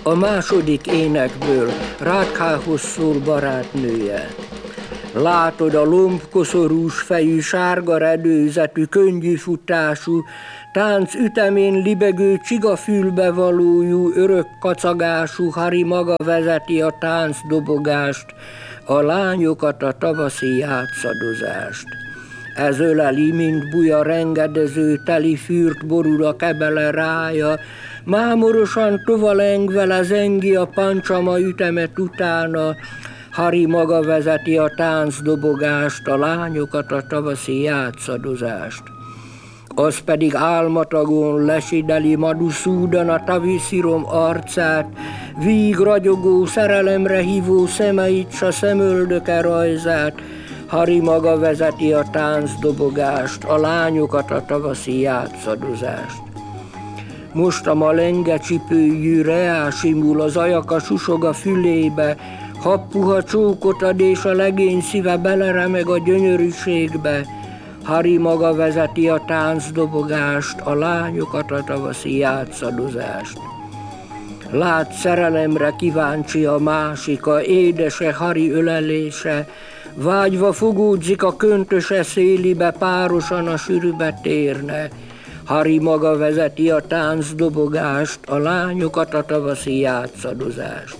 A második énekből Rádkához szól barátnője. Látod a lombkoszorús fejű, sárga redőzetű, könnyű futású, tánc ütemén libegő, csigafülbe valójú, örök kacagású Hari maga vezeti a táncdobogást, a lányokat a tavaszi játszadozást. Ez öleli, mint buja rengedező, teli fürt borul a kebele rája, mámorosan tovaleng vele zengi a pancsama ütemet utána, Hari maga vezeti a táncdobogást, a lányokat a tavaszi játszadozást. Az pedig álmatagon lesideli Madhuszúdana a taviszirom arcát, víg ragyogó, szerelemre hívó szemeit, s a szemöldöke rajzát, Hari maga vezeti a táncdobogást, a lányokat a tavaszi játszadozást. Most a malenge csipőjű reá simul, az ajaka susog a fülébe, habpuha csókot ad, és a legény szíve beleremeg a gyönyörűségbe, Hari maga vezeti a táncdobogást, a lányokat a tavaszi játszadozást. Lát, szerelemre kíváncsi a másika, édese Hari ölelése, vágyva fogódzik a köntöse szélibe, párosan a sűrűbe térne, Hari maga vezeti a táncdobogást, a lányokat a tavaszi játszadozást.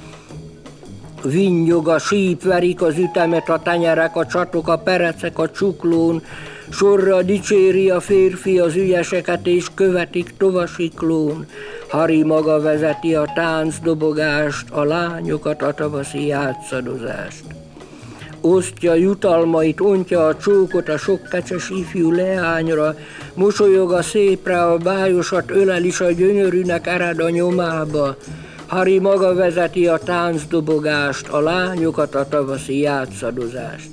Vinnyog a síp, verik az ütemet a tenyerek, a csatok, a perecek a csuklón, sorra dicséri a férfi az ügyeseket, és követik tovasiklón, Hari maga vezeti a táncdobogást, a lányokat a tavaszi játszadozást. Osztja jutalmait, ontja a csókot a sok kecses ifjú leányra, mosolyog a szépre, a bájosat ölel is a gyönyörűnek ered a nyomába, Hari maga vezeti a táncdobogást, a lányokat a tavaszi játszadozást.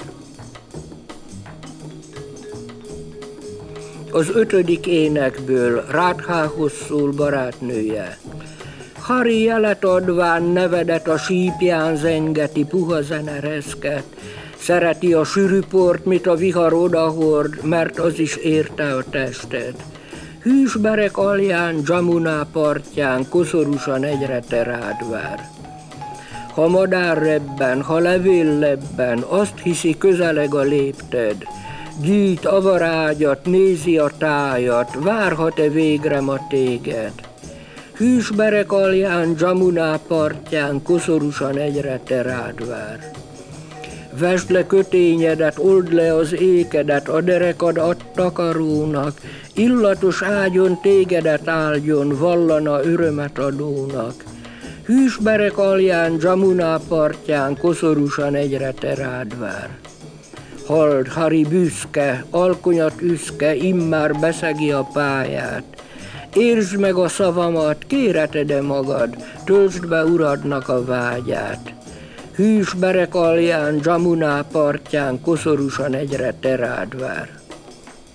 Az ötödik énekből Rádkához szól barátnője. Hari jelet adván nevedet a sípján zengeti, puha zene reszket, szereti a sűrű port, mit a vihar odahord, mert az is érte a tested. Hűs berek alján, Jamuna partján, koszorúsan egyre te rád vár. Ha madár rebben, ha levél lebben, azt hiszi, közeleg a lépted. Gyűjt avarágyat, nézi a tájat, várhat-e végre ma téged. Hűs berek alján, Jamuna partján, koszorúsan egyre te rád vár. Vesd le kötényedet, old le az ékedet, a derekad a takarónak, illatos ágyon tégedet áldjon, vallana örömet adónak. Hűs berek alján, Jamuna partján, koszorúsan egyre te rád vár. Halld, Hari büszke, alkonyat üszke, immár beszegi a pályát. Értsd meg a szavamat, kéreted-e magad, töltsd be uradnak a vágyát. Hűs berek alján, Jamuna partján, koszorúsan egyre te rád vár.